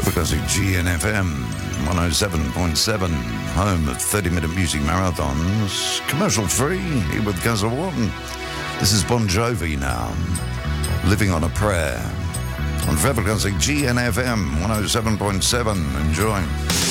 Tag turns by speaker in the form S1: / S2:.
S1: Frequency GNFM 107.7, home of 30-minute music marathons, commercial free, here with Guzzle Wharton. This is Bon Jovi now, Living on a Prayer, on Frequency GNFM 107.7. Enjoy.